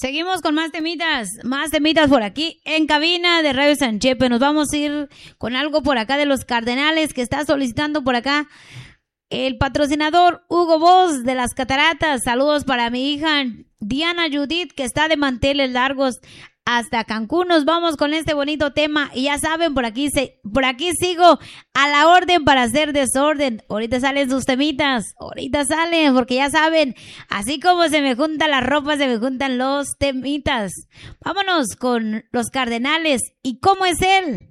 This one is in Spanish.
Seguimos con más temitas por aquí en cabina de Radio San Chepe. Nos vamos a ir con algo por acá de los Cardenales que está solicitando por acá el patrocinador Hugo Boss de las Cataratas. Saludos para mi hija Diana Judith, que está de manteles largos hasta Cancún. Nos vamos con este bonito tema y ya saben, por aquí sigo a la orden para hacer desorden. Ahorita salen sus temitas, ahorita salen, porque ya saben, así como se me junta la ropa, se me juntan los temitas. Vámonos con los Cardenales. ¿Y cómo es él?